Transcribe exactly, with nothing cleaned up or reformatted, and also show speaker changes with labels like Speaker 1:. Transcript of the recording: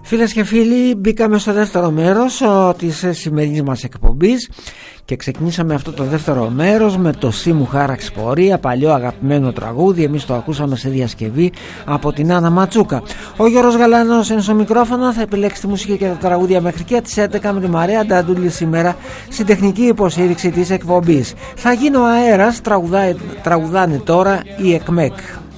Speaker 1: Φίλες και φίλοι, μπήκαμε στο δεύτερο μέρος της σημερινής μας εκπομπής και ξεκινήσαμε αυτό το δεύτερο μέρος με το «Σύ μου χάραξε πορεία», παλιό αγαπημένο τραγούδι. Εμείς το ακούσαμε σε διασκευή από την Άννα Ματσούκα. Ο Γιώργος Γαλάνος είναι στο μικρόφωνο, θα επιλέξει τη μουσική και τα τραγούδια μέχρι και τις έντεκα με τη Μαρία Νταντούλη σήμερα στην τεχνική υποστήριξη της εκπομπής. Θα γίνω αέρας, τραγουδάνε τώρα η ΕΚΜΕΚ.